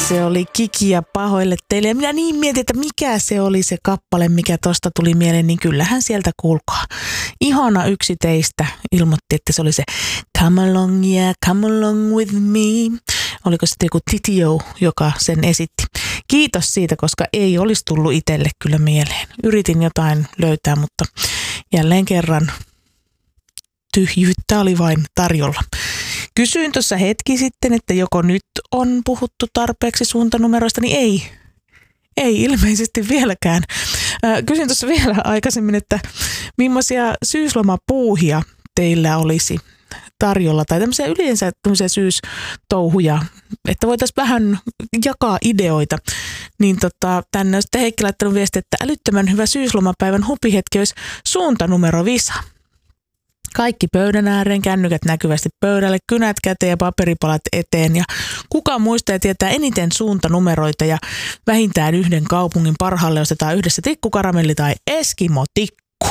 Se oli Kiki ja pahoille teille. Ja minä niin mietin, että mikä se oli se kappale, mikä tosta tuli mieleen, niin kyllähän sieltä kuulkaa. Ihana yksi teistä ilmoitti, että se oli se Come along, yeah, come along with me. Oliko sitten joku Titio, joka sen esitti. Kiitos siitä, koska ei olisi tullut itselle kyllä mieleen. Yritin jotain löytää, mutta jälleen kerran tyhjyyttä oli vain tarjolla. Kysyin tuossa hetki sitten, että joko nyt on puhuttu tarpeeksi suuntanumeroista, niin ei ilmeisesti vieläkään. Kysyin tuossa vielä aikaisemmin, että millaisia syyslomapuuhia teillä olisi tarjolla tai tämmöisiä yleensä tämmöisiä syystouhuja, että voitaisiin vähän jakaa ideoita. Niin tänne on sitten Heikki laittanut viesti, että älyttömän hyvä syyslomapäivän hupihetki olisi suuntanumero-visa. Kaikki pöydän ääreen, kännykät näkyvästi pöydälle, kynät käteen ja paperipalat eteen. Ja kuka muistaa ja tietää eniten suuntanumeroita ja vähintään yhden kaupungin parhaalle ostetaan yhdessä tikkukaramelli tai eskimotikku.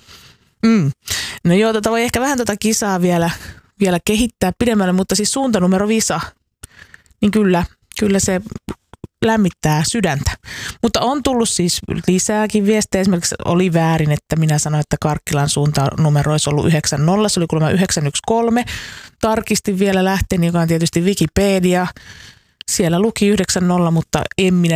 No joo, voi ehkä vähän kisaa vielä kehittää pidemmälle, mutta siis suuntanumero visa, niin kyllä se lämmittää sydäntä. Mutta on tullut siis lisääkin viestejä. Esimerkiksi oli väärin, että minä sanoin, että Karkkilan suuntanumero olisi ollut 90. Se oli kuulemma 913. Tarkistin vielä lähteeni, joka on tietysti Wikipedia. Siellä luki 90, mutta en minä